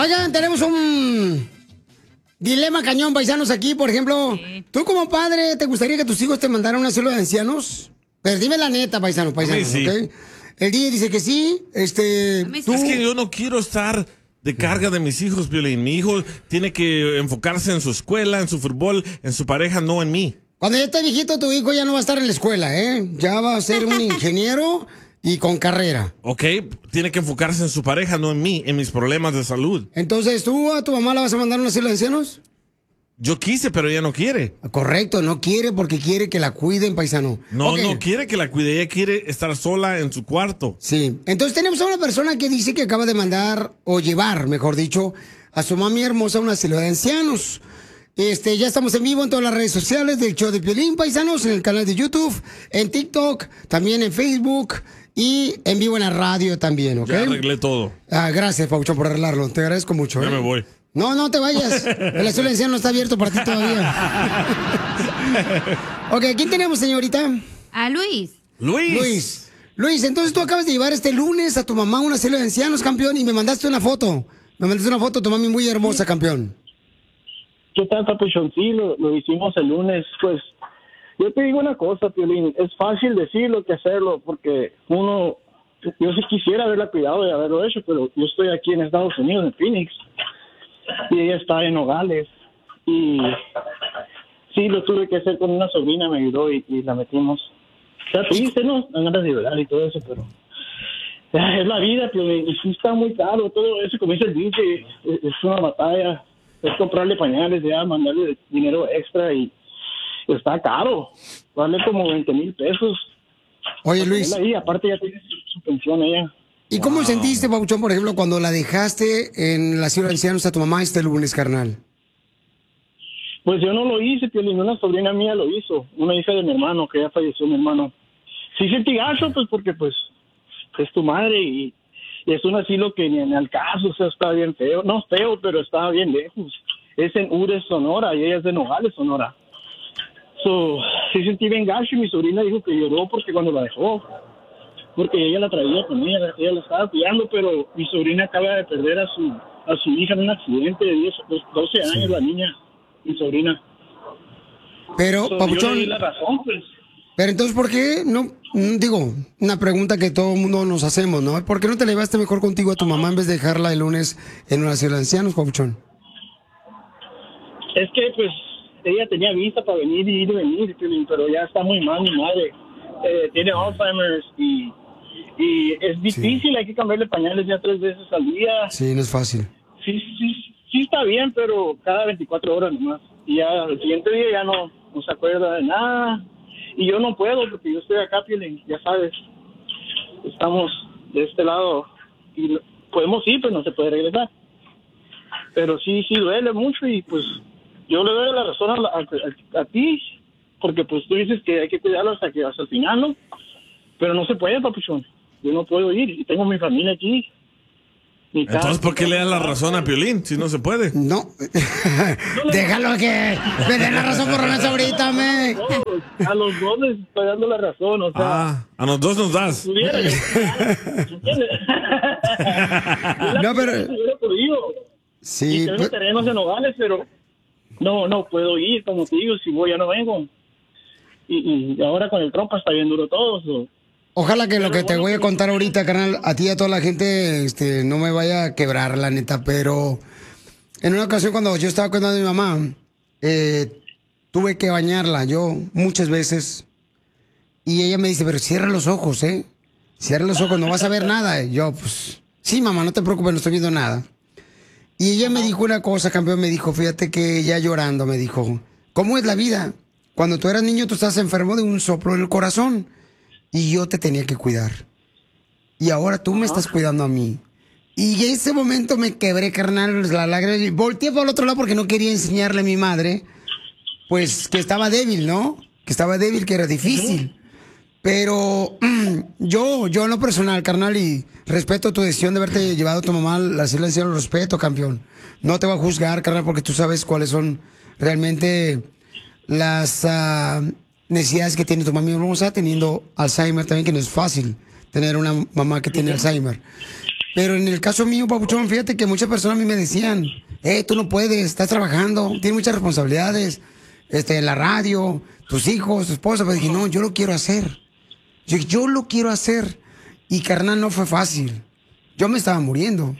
Oigan, tenemos un dilema cañón, paisanos, aquí. Por ejemplo, tú como padre, ¿te gustaría que tus hijos te mandaran a un asilo de ancianos? Pero dime la neta, paisanos, Sí. ¿ok? El DJ dice que sí. ¿Tú? Es que yo no quiero estar de carga de mis hijos, Piolín. Mi hijo tiene que enfocarse en su escuela, en su fútbol, en su pareja, no en mí. Cuando ya esté viejito, tu hijo ya no va a estar en la escuela, ¿eh? Ya va a ser un ingeniero y con carrera. Ok, tiene que enfocarse en su pareja, no en mí, en mis problemas de salud. Entonces, ¿tú a tu mamá la vas a mandar a un asilo de ancianos? Yo quise, pero ella no quiere. Correcto, no quiere porque quiere que la cuiden, paisano. No, no quiere que la cuide, ella quiere estar sola en su cuarto. Sí, entonces tenemos a una persona que dice que acaba de mandar, o llevar, mejor dicho, a su mami hermosa a un asilo de ancianos. Ya estamos en vivo en todas las redes sociales del show de Piolín, paisanos, en el canal de YouTube, en TikTok, también en Facebook y en vivo en la radio también, ¿ok? Ya arreglé todo. Gracias, Pauchón, por arreglarlo. Te agradezco mucho. Ya me voy. No, no te vayas. El asilo de ancianos no está abierto para ti todavía. Ok, ¿quién tenemos, señorita? A Luis. Luis, entonces tú acabas de llevar este lunes a tu mamá a un asilo de ancianos, campeón, y me mandaste una foto. Me mandaste una foto de tu mami muy hermosa, campeón. ¿Qué tal, Papuchón? Sí, lo hicimos el lunes. Pues yo te digo una cosa, Piolín, es fácil decirlo que hacerlo, porque yo sí quisiera haberla cuidado de haberlo hecho, pero yo estoy aquí en Estados Unidos, en Phoenix, y ella está en Nogales, y sí, lo tuve que hacer con una sobrina, me ayudó y la metimos. O sea, triste, ¿no? Dan ganas de llorar y todo eso, pero es la vida, Piolín, y sí está muy caro, todo eso, como dice el DJ, es una batalla. Es comprarle pañales, ya mandarle dinero extra y está caro. Vale como 20,000 pesos. Oye, Luis. Ahí, aparte ya tiene su pensión ella. ¿Y cómo sentiste, Pauchón, por ejemplo, cuando la dejaste en la asilo de ancianos a tu mamá este lunes, carnal? Pues yo no lo hice, Piolín, una sobrina mía lo hizo. Una hija de mi hermano, que ya falleció mi hermano. Sí sentí gacho, pues porque pues es tu madre y es un asilo que ni al caso, o sea, está bien feo. No feo, pero está bien lejos. Es en Ures, Sonora, y ella es de Nogales, Sonora. Sí sentí bien gacho y mi sobrina dijo que lloró porque cuando la dejó. Porque ella la traía con ella la estaba cuidando, pero mi sobrina acaba de perder a su hija en un accidente de 12 años, la niña, mi sobrina. Pero, Papuchón, yo le di la razón, pues. Pero entonces, ¿por qué no? Digo, una pregunta que todo el mundo nos hacemos, ¿no? ¿Por qué no te llevaste mejor contigo a tu mamá en vez de dejarla el lunes en un asilo de ancianos, Papuchón? Es que, pues, ella tenía visa para venir y ir y venir, pero ya está muy mal mi madre. Tiene Alzheimer's y es difícil, hay que cambiarle pañales ya 3 veces al día. Sí, no es fácil. Sí está bien, pero cada 24 horas nomás. Y ya el siguiente día ya no se acuerda de nada. Y yo no puedo porque yo estoy acá, Piolín, ya sabes. Estamos de este lado y podemos ir, pero no se puede regresar. Pero sí duele mucho y pues yo le doy la razón a ti, porque pues tú dices que hay que cuidarlo hasta el final, ¿no? Pero no se puede, Papuchón. Yo no puedo ir y tengo mi familia aquí. Entonces, ¿por qué le das la razón a Piolín si no se puede? No. Déjalo que me dé la razón por una ahorita, me. A los dos les estoy dando la razón, o sea. A los dos nos das. No, pero. Sí. Y tengo terrenos en Nogales, pero no puedo ir, como te digo, si voy ya no vengo. Y ahora con el trompa está bien duro todo. Ojalá que lo que te voy a contar ahorita, carnal, a ti y a toda la gente, no me vaya a quebrar, la neta, pero en una ocasión cuando yo estaba cuidando a mi mamá, tuve que bañarla yo muchas veces y ella me dice, pero cierra los ojos, cierra los ojos, no vas a ver nada. Y yo, pues, sí, mamá, no te preocupes, no estoy viendo nada. Y ella me dijo una cosa, campeón, me dijo, fíjate que ella llorando me dijo, ¿cómo es la vida? Cuando tú eras niño tú estás enfermo de un soplo en el corazón. Y yo te tenía que cuidar. Y ahora tú me estás cuidando a mí. Y en ese momento me quebré, carnal, la lágrima. Y volteé para el otro lado porque no quería enseñarle a mi madre, pues, que estaba débil, ¿no? Que estaba débil, que era difícil. Pero yo en lo personal, carnal, y respeto tu decisión de haberte llevado a tu mamá al asilo de ancianos, lo respeto, campeón. No te voy a juzgar, carnal, porque tú sabes cuáles son realmente las necesidades que tiene tu mami hermosa, teniendo Alzheimer también, que no es fácil tener una mamá que tiene Alzheimer. Pero en el caso mío, papuchón, fíjate que muchas personas a mí me decían, tú no puedes, estás trabajando, tienes muchas responsabilidades, la radio, tus hijos, tu esposa. Pero dije, no, yo lo quiero hacer. Yo lo quiero hacer. Y carnal, no fue fácil. Yo me estaba muriendo.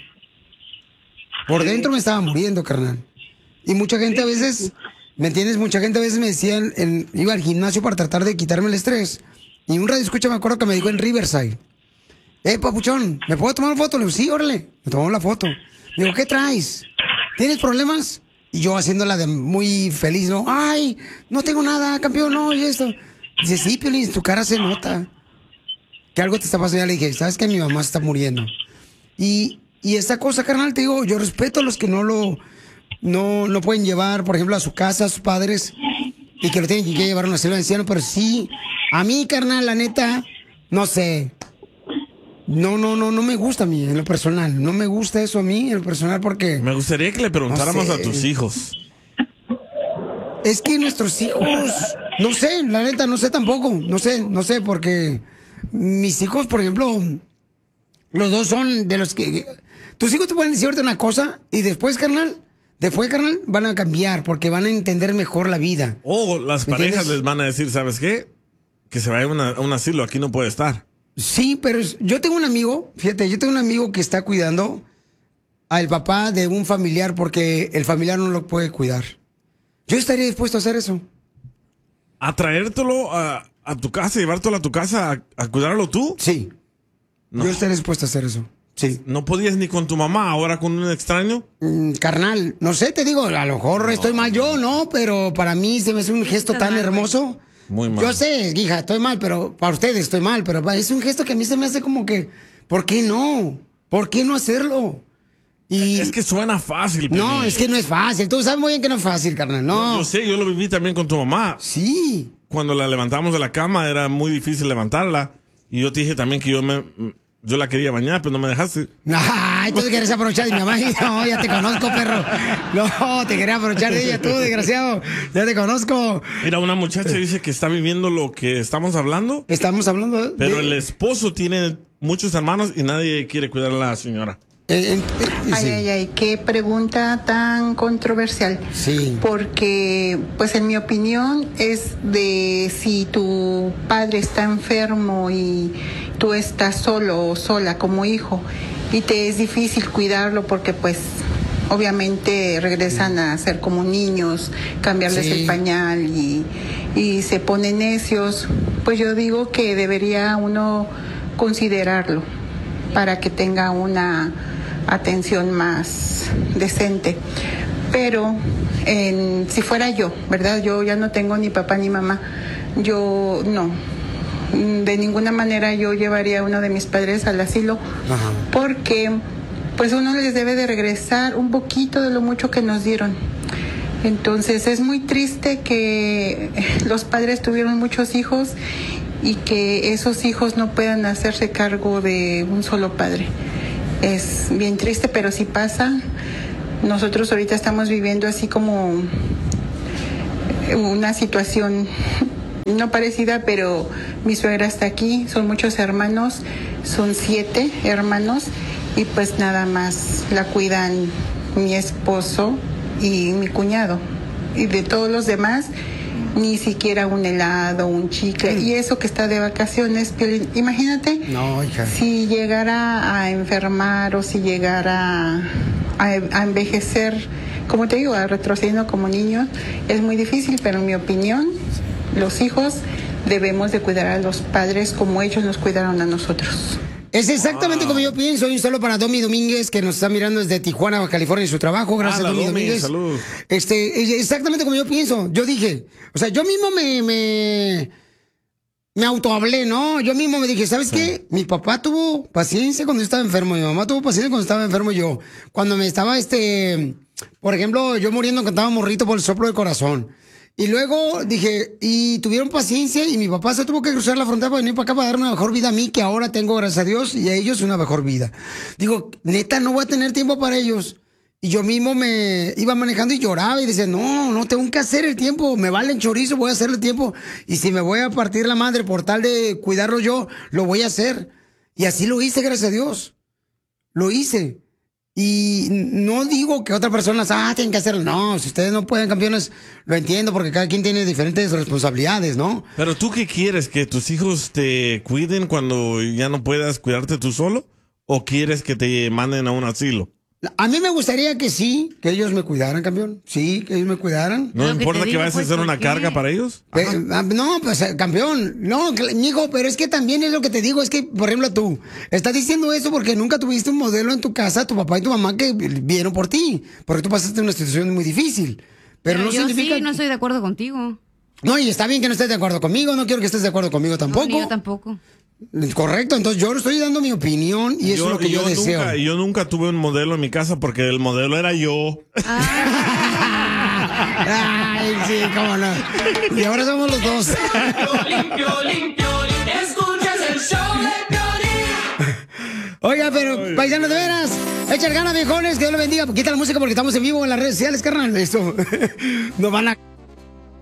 Por dentro me estaba muriendo, carnal. Y mucha gente a veces, ¿me entiendes? Mucha gente a veces me decían, iba al gimnasio para tratar de quitarme el estrés. Y un radio escucha, me acuerdo que me dijo en Riverside, papuchón, ¿me puedo tomar una foto? Le digo, sí, órale. Me tomó la foto. Le digo, ¿qué traes? ¿Tienes problemas? Y yo haciéndola de muy feliz, ¿no? Ay, no tengo nada, campeón, no, y esto. Dice, sí, Piolín, tu cara se nota que algo te está pasando. Ya le dije, ¿sabes que mi mamá se está muriendo? Y esta cosa, carnal, te digo, yo respeto a los que no pueden llevar, por ejemplo, a su casa, a sus padres, y que lo tienen que llevar a una celda de anciano, pero sí, a mí, carnal, la neta, no sé. No me gusta a mí, en lo personal. No me gusta eso a mí, en lo personal, porque... Me gustaría que le preguntáramos a tus hijos. Es que nuestros hijos... No sé, la neta, no sé tampoco. No sé, porque... Mis hijos, por ejemplo... Los dos son de los que... Tus hijos te pueden decir ahorita una cosa y después, carnal, van a cambiar porque van a entender mejor la vida. O las parejas les van a decir, ¿sabes qué? Que se vaya a un asilo, aquí no puede estar. Sí, pero yo tengo un amigo, fíjate, que está cuidando al papá de un familiar porque el familiar no lo puede cuidar. Yo estaría dispuesto a hacer eso. ¿A traértelo a tu casa, llevártelo a tu casa a cuidarlo tú? Sí. No. Yo estaría dispuesto a hacer eso. Sí. ¿No podías ni con tu mamá, ahora con un extraño? Carnal, no sé, te digo, a lo mejor estoy mal yo, ¿no? Pero para mí se me hace un gesto tan hermoso. Muy mal. Yo sé, hija, estoy mal, pero para ustedes estoy mal, pero es un gesto que a mí se me hace como que, ¿por qué no? ¿Por qué no hacerlo? Y... Es que suena fácil. No, es que no es fácil. Tú sabes muy bien que no es fácil, carnal, no. Yo sé, yo lo viví también con tu mamá. Sí. Cuando la levantamos de la cama era muy difícil levantarla. Y yo te dije también que yo la quería bañar, pero no me dejaste. Ay, tú te quieres aprovechar de mi mamá. No, ya te conozco, perro. No, te quería aprovechar de ella, tú, desgraciado. Ya te conozco. Mira, una muchacha dice que está viviendo lo que estamos hablando. Estamos hablando de... Pero el esposo tiene muchos hermanos y nadie quiere cuidar a la señora. Ay, qué pregunta tan controversial. Sí. Porque, pues en mi opinión, es de si tu padre está enfermo y tú estás solo o sola como hijo y te es difícil cuidarlo porque, pues, obviamente regresan a ser como niños, cambiarles el pañal y se ponen necios, pues yo digo que debería uno considerarlo para que tenga una atención más decente. Pero si fuera yo, ¿verdad? Yo ya no tengo ni papá ni mamá. Yo no. De ninguna manera yo llevaría a uno de mis padres al asilo. Ajá. Porque pues uno les debe de regresar un poquito de lo mucho que nos dieron. Entonces es muy triste que los padres tuvieron muchos hijos y que esos hijos no puedan hacerse cargo de un solo padre. Es bien triste, pero sí pasa. Nosotros ahorita estamos viviendo así como una situación no parecida, pero mi suegra está aquí, son muchos hermanos, son 7 hermanos y pues nada más la cuidan mi esposo y mi cuñado. Y de todos los demás, ni siquiera un helado, un chicle, y eso que está de vacaciones. Imagínate, no, hija, si llegara a enfermar o si llegara a envejecer, como te digo, a retrocediendo como niños, es muy difícil, pero en mi opinión, los hijos debemos de cuidar a los padres como ellos nos cuidaron a nosotros. Es exactamente como yo pienso. Un saludo para Domi Domínguez, que nos está mirando desde Tijuana, Baja California, en su trabajo. Gracias, Domi Domínguez. Salud. Exactamente como yo pienso. Yo dije, o sea, yo mismo me autohablé, ¿no? Yo mismo me dije, ¿sabes qué? Mi papá tuvo paciencia cuando yo estaba enfermo. Mi mamá tuvo paciencia cuando estaba enfermo yo. Cuando me estaba, por ejemplo, yo muriendo cuando estaba morrito por el soplo del corazón. Y luego dije, y tuvieron paciencia y mi papá se tuvo que cruzar la frontera para venir para acá para dar una mejor vida a mí, que ahora tengo, gracias a Dios, y a ellos una mejor vida. Digo, neta, no voy a tener tiempo para ellos. Y yo mismo me iba manejando y lloraba y decía, no tengo que hacer el tiempo, me vale el chorizo, voy a hacerle tiempo. Y si me voy a partir la madre por tal de cuidarlo yo, lo voy a hacer. Y así lo hice, gracias a Dios. lo hice. Y no digo que otras personas, tienen que hacerlo. No, si ustedes no pueden, campeones, lo entiendo, porque cada quien tiene diferentes responsabilidades, ¿no? Pero ¿tú qué quieres? ¿Que tus hijos te cuiden cuando ya no puedas cuidarte tú solo? ¿O quieres que te manden a un asilo? A mí me gustaría que sí, que ellos me cuidaran, campeón. Sí, que ellos me cuidaran. ¿No importa que vayas a ser una carga para ellos? No, pues, campeón. No, mijo, pero es que también es lo que te digo. Es que, por ejemplo, tú estás diciendo eso porque nunca tuviste un modelo en tu casa, tu papá y tu mamá, que vieron por ti. Porque tú pasaste una situación muy difícil. Pero no yo significa... sí, no estoy de acuerdo contigo. No, y está bien que no estés de acuerdo conmigo. No quiero que estés de acuerdo conmigo tampoco. No, ni yo tampoco. Correcto, entonces yo estoy dando mi opinión y eso es lo que yo deseo. Yo nunca tuve un modelo en mi casa porque el modelo era yo. Ay, sí, cómo no. Y ahora somos los dos. Piolín, escuchas el show de Piolín. Oiga, pero paisanos, de veras, echar ganas, viejones, que Dios lo bendiga. Quita la música porque estamos en vivo en las redes sociales, carnal. Esto nos van a...